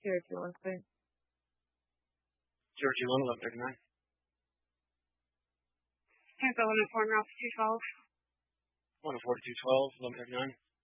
Cherokee 1, clear. Cherokee 1, 11:39. Tampa 104, Route 212. 104 to 212, 11:39.